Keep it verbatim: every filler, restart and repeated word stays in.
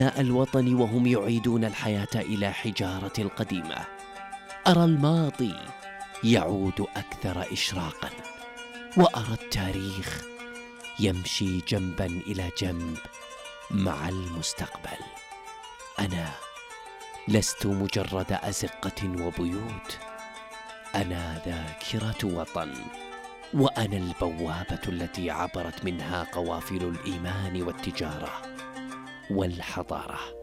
الوطن وهم يعيدون الحياة إلى حجارة القديمة. أرى الماضي يعود أكثر إشراقا، وأرى التاريخ يمشي جنبا إلى جنب مع المستقبل. أنا لست مجرد أزقة وبيوت، أنا ذاكرة وطن، وأنا البوابة التي عبرت منها قوافل الإيمان والتجارة والحضارة.